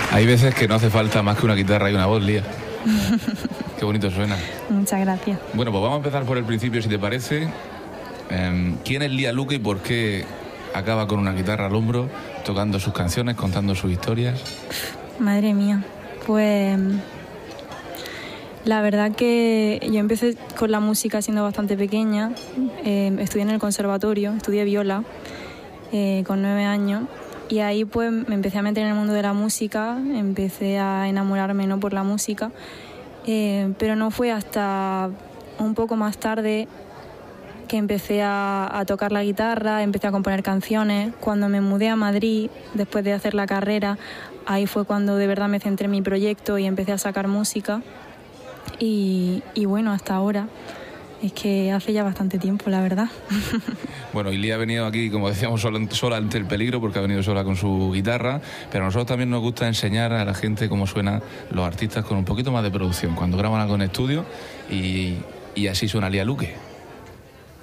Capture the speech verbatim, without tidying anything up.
Hay veces que no hace falta más que una guitarra y una voz, Lía. Qué bonito suena. Muchas gracias. Bueno, pues vamos a empezar por el principio, si te parece. Eh, ¿Quién es Lía Luque y por qué acaba con una guitarra al hombro, tocando sus canciones, contando sus historias? Madre mía, pues la verdad que yo empecé con la música siendo bastante pequeña. Eh, estudié en el conservatorio, estudié viola eh, con nueve años. Y ahí pues me empecé a meter en el mundo de la música, empecé a enamorarme, ¿no?, por la música, eh, pero no fue hasta un poco más tarde que empecé a, a tocar la guitarra, empecé a componer canciones. Cuando me mudé a Madrid, después de hacer la carrera, ahí fue cuando de verdad me centré en mi proyecto y empecé a sacar música. Y, y bueno, hasta ahora. Es que hace ya bastante tiempo, la verdad. Bueno, y Lía ha venido aquí, como decíamos, sola, sola ante el peligro, porque ha venido sola con su guitarra, pero a nosotros también nos gusta enseñar a la gente cómo suenan los artistas con un poquito más de producción, cuando graban algo en estudio, y, y así suena Lía Luque.